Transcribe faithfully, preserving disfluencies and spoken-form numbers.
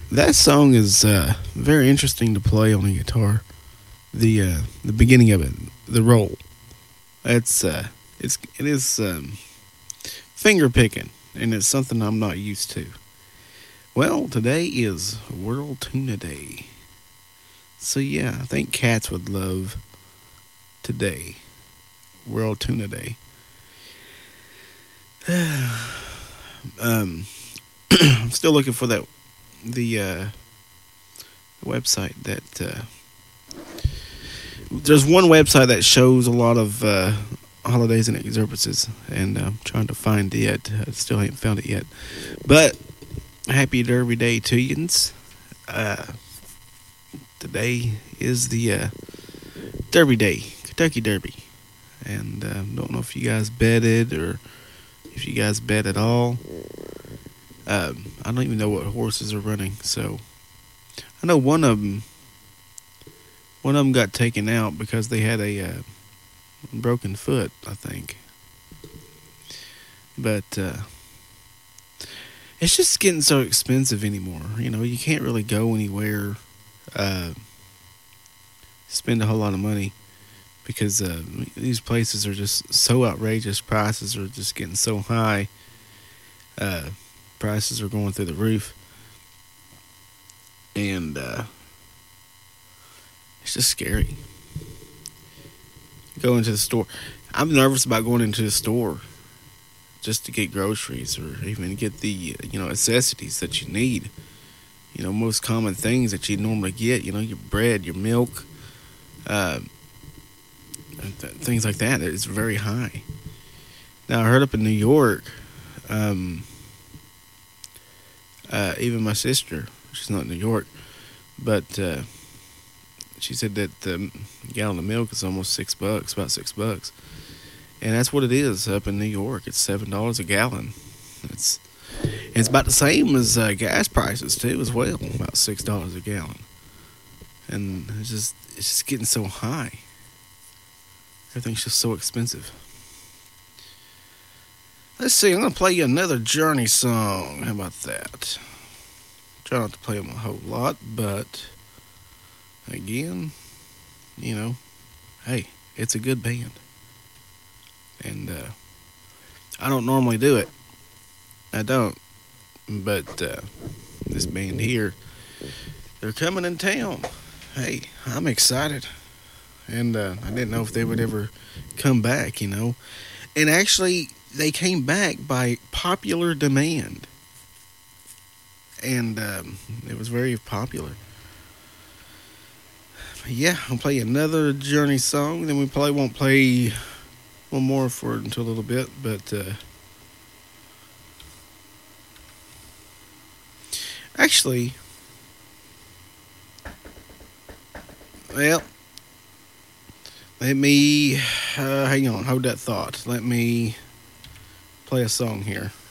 That song is uh, very interesting to play on a guitar. The uh, the beginning of it, the roll. It's uh, it's it is um, finger picking, and it's something I'm not used to. Well, today is World Tuna Day, so yeah, I think cats would love today, World Tuna Day. um, I'm still looking for that the uh, website that uh, there's one website that shows a lot of uh, holidays and observances, and I'm trying to find it. I still haven't found it yet. But happy Derby Day to yous. Uh, today is the uh, Derby Day, Kentucky Derby, and uh, don't know if you guys betted or if you guys bet at all. Um, I don't even know what horses are running, so I know one of them. One of them got taken out because they had a uh, broken foot, I think. But uh, it's just getting so expensive anymore. You know, you can't really go anywhere, uh, spend a whole lot of money because uh, these places are just so outrageous. Prices are just getting so high. Uh, prices are going through the roof. And uh, it's just scary. Go into the store. I'm nervous about going into the store just to get groceries or even get the, you know, necessities that you need. You know, most common things that you normally get, you know, your bread, your milk, uh, th- things like that. It's very high. Now, I heard up in New York, um, uh, even my sister, she's not in New York, but uh, she said that the gallon of milk is almost six bucks, about six bucks. And that's what it is up in New York. It's seven dollars a gallon. It's it's about the same as uh, gas prices too, as well, about six dollars a gallon. And it's just it's just getting so high. Everything's just so expensive. Let's see. I'm gonna play you another Journey song. How about that? Try not to play them a whole lot, but again, you know, hey, it's a good band. And uh, I don't normally do it. I don't. But uh, this band here, they're coming in town. Hey, I'm excited. And uh, I didn't know if they would ever come back, you know. And actually, they came back by popular demand. And um, it was very popular. Yeah, I'll play another Journey song. Then we probably won't play one more for until a little bit, but uh, actually, well, let me uh, hang on, hold that thought. Let me play a song here.